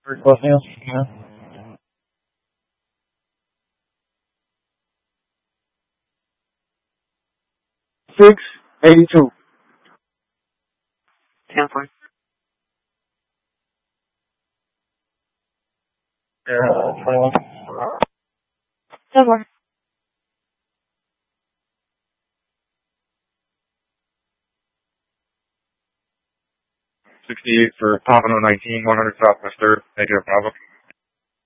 Request meals? Yeah. 682. 10-4. Yeah, 21. 10-4. 68 for Pompano 19, 100 Southwest 3rd, negative Bravo.